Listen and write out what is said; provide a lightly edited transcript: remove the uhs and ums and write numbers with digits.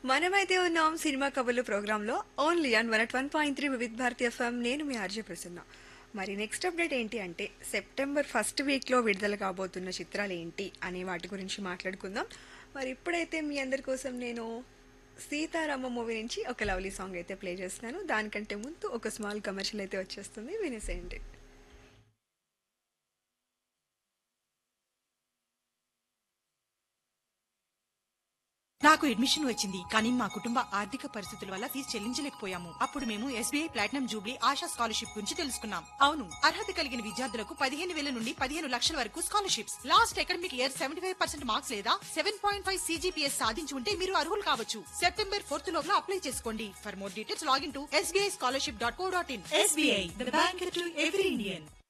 మనమైతే ఉన్నాం సినిమా కబుర్లు ప్రోగ్రాంలో only on 101.3 Vividh Bharati FM. నేను మీ ఆర్జే ప్రసన్న. మరి నెక్స్ట్ అప్డేట్ ఏంటి అంటే సెప్టెంబర్ ఫస్ట్ వీక్లో విడుదల కాబోతున్న చిత్రాలు ఏంటి అనే వాటి గురించి మాట్లాడుకుందాం. మరి ఇప్పుడైతే మీ అందరి కోసం నేను సీతారామ మూవీ నుంచి ఒక లవ్లీ సాంగ్ అయితే ప్లే చేస్తున్నాను. దానికంటే ముందు ఒక స్మాల్ కమర్షియల్ అయితే వచ్చేస్తుంది, వినేసేయండి. నాకు అడ్మిషన్ వచ్చింది, కానీ మా కుటుంబ ఆర్థిక పరిస్థితుల వల్ల ఫీజు చెల్లించలేకపోయాము. అప్పుడు మేము SBI platinum Jubilee ASHA scholarship గురించి తెలుసుకున్నాం. అవును, అర్హత కలిగిన విద్యార్థులకు 15,000 నుండి 15 లక్షల వరకు scholarships. Last academic year 75% marks లేదా 7.5 CGPS సాధించి ఉంటే మీరు అర్హులు కావచ్చు. సెప్టెంబర్ 4 లోపల అప్లై చేసుకోండి. For more details login to sbischolarship.co.in. SBI, the bank to every Indian.